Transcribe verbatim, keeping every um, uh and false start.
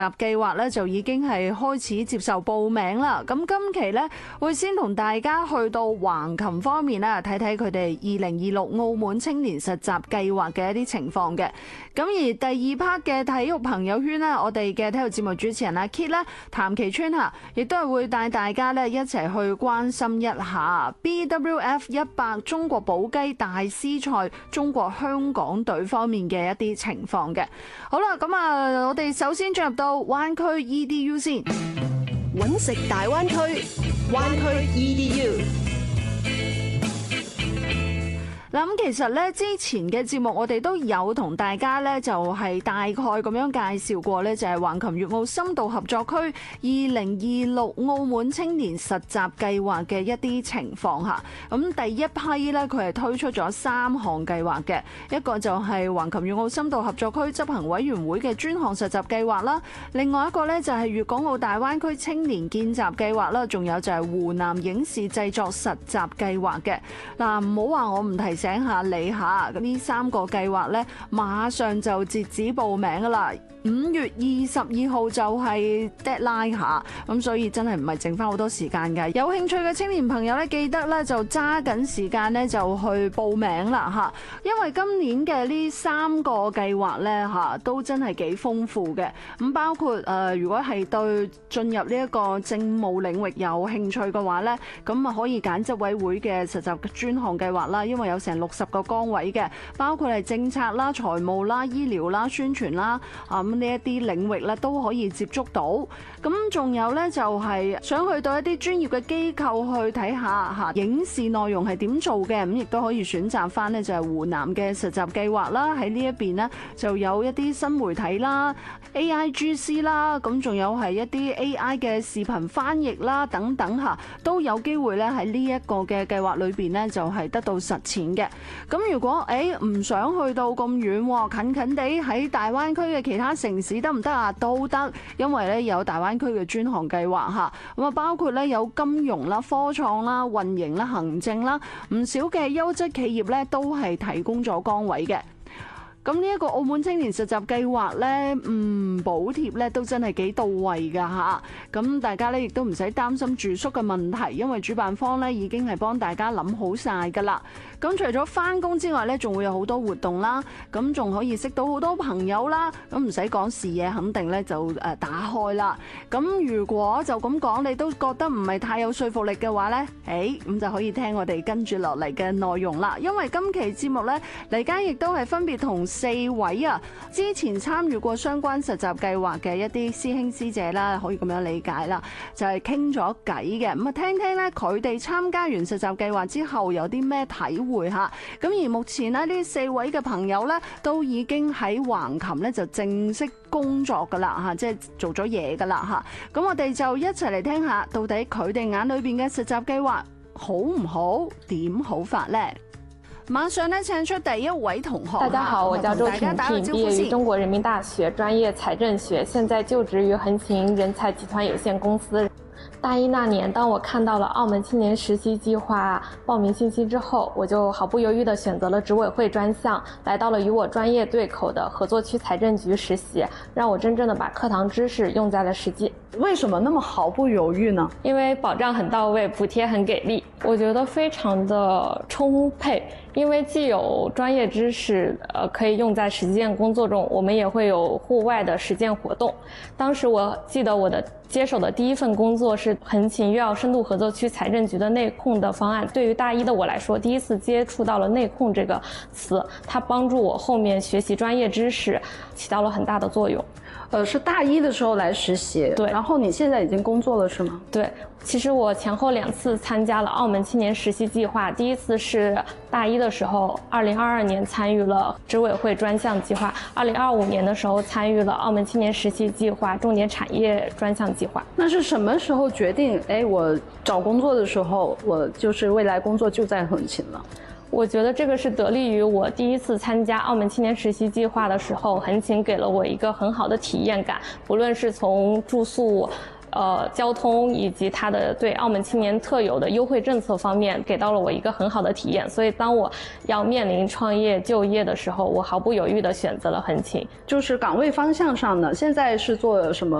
計劃咧就已經係開始接受報名啦。咁今期咧會先同大家去到橫琴方面啦，睇睇佢哋二零二六澳門青年實習計劃嘅一啲情況嘅。咁而第二 part 嘅體育朋友圈咧，我哋嘅體育節目主持人阿 Kit 咧，譚其川嚇，亦都係會帶大家咧一齊去關心一下 B W F 一百中國寶雞大師賽中國香港隊方面嘅一啲情況嘅。好啦，咁啊，我哋首先進入到灣區 E D U 先， 揾食大灣區，灣區 E D U。 嗱，咁其實咧之前嘅節目我哋都有同大家咧就係大概咁樣介紹過咧，就係橫琴粵澳深度合作區二零二六澳門青年實習計劃嘅一啲情況嚇。咁第一批咧佢係推出咗三項計劃嘅，一個就係橫琴粵澳深度合作區執行委員會嘅專項實習計劃啦，另外一個咧就係粵港澳大灣區青年見習計劃啦，仲有就係湖南影視製作實習計劃嘅。嗱，唔好話我唔提醒下你下，咁呢三個計劃咧，馬上就截止報名噶啦。五月二十二號就係 deadline 下，咁所以真係唔係剩翻好多時間㗎。有興趣嘅青年朋友咧，記得咧就揸緊時間咧就去報名啦嚇，因為今年嘅呢三個計劃咧嚇都真係幾豐富嘅。咁包括誒，如果係對進入呢一個政務領域有興趣嘅話咧，咁啊可以揀執委會嘅實習專項計劃啦，因為有成六十個崗位嘅，包括係政策啦、財務啦、醫療啦、宣傳啦啊。咁呢一啲領域咧都可以接觸到，咁仲有咧就係想去到一啲專業嘅機構去睇下嚇影視內容係點做嘅，咁亦都可以選擇翻咧就係湖南嘅實習計劃啦。喺呢一邊呢，就有一啲新媒體啦、A I G C 啦，咁仲有係一啲 A I 嘅視頻翻譯啦等等嚇，都有機會咧喺呢一個嘅計劃裏邊呢，就係得到實踐嘅。咁如果誒唔想去到咁遠，近近地喺大灣區嘅其他城市得唔得啊？都得，因為咧有大灣區嘅專項計劃嚇，咁啊包括咧有金融啦、科創啦、運營啦、行政啦，唔少嘅優質企業咧都係提供咗崗位嘅。咁呢一個澳門青年實習計劃咧，嗯，補貼咧都真係幾到位㗎嚇。咁大家咧亦都唔使擔心住宿嘅問題，因為主辦方咧已經係幫大家諗好晒㗎啦。咁除咗返工之外咧，仲會有好多活動啦，咁仲可以識到好多朋友啦。咁唔使講視野，肯定咧就誒打開啦。咁如果就咁講，你都覺得唔係太有說服力嘅話咧，誒咁就可以聽我哋跟住落嚟嘅內容啦。因為今期節目咧，黎嘉亦都係分別同四位啊，之前參與過相關實習計劃嘅一啲師兄師姐啦，可以咁樣理解啦，就係傾咗偈嘅。咁啊，聽聽咧佢哋參加完實習計劃之後有啲咩體會嚇。咁而目前咧呢四位嘅朋友咧，都已經喺橫琴咧就正式工作噶啦嚇，即係做咗嘢噶啦嚇。咁我哋就一齊嚟聽下，到底佢哋眼裏邊嘅實習計劃好唔好？點好法呢？馬上咧請出第一位同學。 大家好，我叫周婷婷，畢業於中國人民大學，專業財政學，現在就職於橫琴人才集團有限公司。大一那年，當我看到了澳門青年實習計劃報名信息之後，我就毫不猶豫地選擇了執委會專項，來到了與我專業對口的合作區財政局實習，讓我真正的把課堂知識用在了實際。 為什麼那麼毫不猶豫呢？ 因為保障很到位，補貼很給力，我覺得非常的充沛。因為既有專業知識，呃，可以用在實踐工作中，我們也會有戶外的實踐活動。當時我記得我的接手的第一份工作是橫琴粵澳深度合作區財政局的內控的方案。對於大一的我來說，第一次接觸到了內控這個詞，它幫助我後面學習專業知識，起到了很大的作用。 呃，是大一的時候來實習， 對， 然後你現在已經工作了是嗎？ 對，其實我前後兩次參加了澳門青年實習計劃，第一次是大一的時候，二零二二年參與了執委會專項計劃，二零二五年的時候參與了澳門青年實習計劃重點產業專項計劃。 那是什麼時候決定，哎，我找工作的時候，我就是未來工作就在橫琴了？ 我覺得這個是得力於我第一次參加澳門青年實習計劃的時候，橫琴給了我一個很好的體驗感，不論是從住宿呃交通以及它的对澳门青年特有的优惠政策方面，给到了我一个很好的体验。所以当我要面临创业就业的时候，我毫不犹豫地选择了横琴。 就是岗位方向上呢，现在是做什么